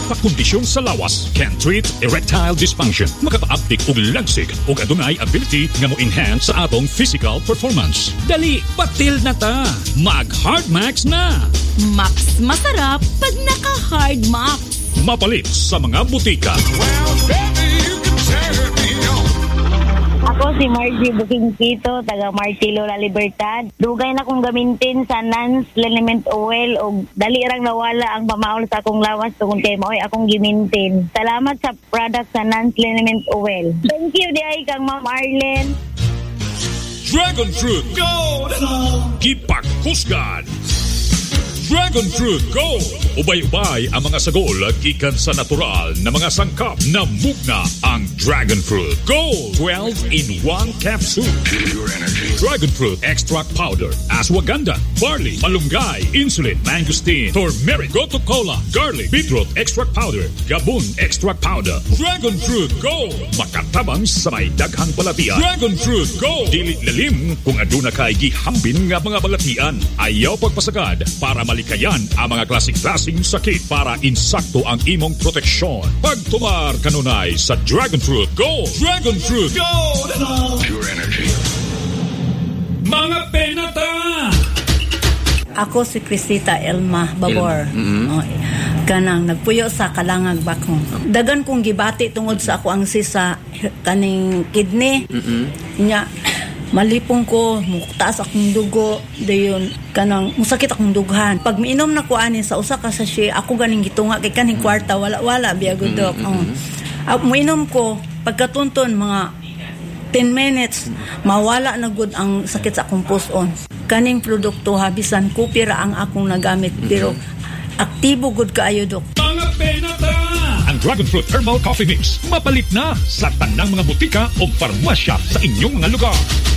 Nagpakondisyon sa lawas can treat erectile dysfunction. Makapaabdik og lagsig ug adunay ability nga mo-enhance sa atong physical performance. Dali, batil na ta. Mag-Hard Max na. Max masarap pag naka-Hard Max. Mapalit sa mga butika. Well, baby, you can turn me on. Ako si Margie Bukingkito, taga Martilo La Libertad. Dugay na kong gamitin sa Nance Liniment Oil o dali rang nawala ang pamaol sa akong lawas tungkol kay maoy akong gimintin. Salamat sa product sa Nance Liniment Oil. Thank you diay kang Ma'am Arlen. Dragon Fruit Gold! Gipak Kusgan! Dragon Fruit Gold! Ubay-ubay ang mga sagol gikan sa natural na mga sangkap na mugna ang Dragon Fruit Gold 12 in 1 capsule. Pure energy. Dragon Fruit Extract Powder, Ashwagandha, Barley, Malunggay, Insulin, Mangosteen, Turmeric, Gotu Cola, Garlic, Beetroot Extract Powder, Gabon Extract Powder. Dragon Fruit Gold! Makatabang sa may daghang balatian. Dragon Fruit Gold! Dili lalim kung aduna kay gihambin nga mga balatian. Ayaw pagpasagad para malikayan ang mga klasik-klasing sakit para insakto ang imong proteksyon. Pagtumar kanunay sa Dragon Fruit Gold! Dragon Fruit Gold! Pure energy. Mga penata! Ako si Crisita Elma Babor. Kanang nagpuyo sa Kalangag Bakong. Dagan kong gibati tungod sa ako ang sisa kaning kidney. Nya malipong ko, muktaas akong dugo, dayon kanang musakit akong dughan. Pag miinom na ko ani sa usa ka sachet, ako ganing gitunga kay kaning kwarta wala biyago dok. Muinom ko pagkatunton mga 10 minutes mawala na gud ang sakit sa akong puson. Kaning produkto habisan ko pira ang akong nagamit pero aktibo gud kaayo dok. Mga penata! Ang Dragon Fruit Herbal Coffee Mix mapalit na sa tanang mga butika o farmasya sa inyong mga lugar.